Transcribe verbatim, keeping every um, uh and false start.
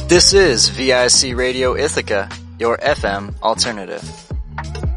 This is V I C Radio Ithaca, your F M alternative.